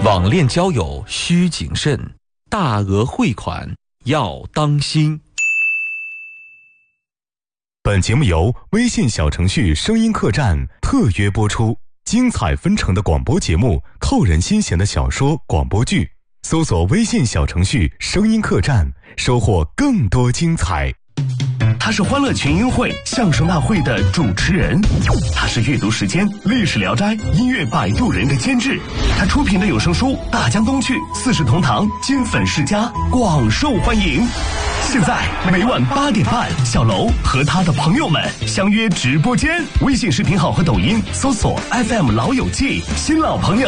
网恋交友需谨慎，大额汇款要当心。 本节目由微信小程序声音客栈特约播出，精彩纷呈的广播节目，扣人心弦的小说广播剧，搜索微信小程序声音客栈，收获更多精彩。 他是欢乐群英会相声大会的主持人，他是阅读时间历史聊斋音乐摆渡人的监制，他出品的有声书大江东去四世同堂金粉世家广受欢迎。现在每晚8点半，小楼和他的朋友们相约直播间，微信视频号和抖音搜索 FM 老友记，新老朋友